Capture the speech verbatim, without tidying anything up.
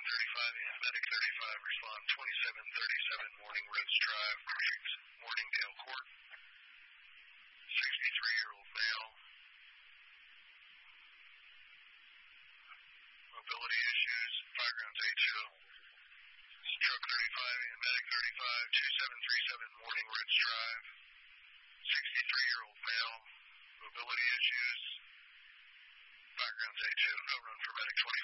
thirty-five and Medic thirty-five respond twenty-seven thirty-seven Morning Rose Drive, Morningdale Court. sixty-three-year-old male. Mobility issues. Firegrounds H O. Truck thirty-five and Medic thirty-five, twenty-seven thirty-seven Morning Ridge Drive. sixty-three-year-old male. Mobility issues. Firegrounds H O. No run for Medic twenty-five.